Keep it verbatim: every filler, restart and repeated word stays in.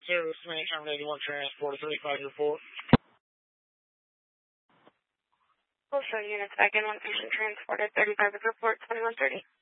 Service Main Terminal eighty-one Transport thirty-five to four. Also, units back in one patient transported thirty-five to report twenty-one thirty.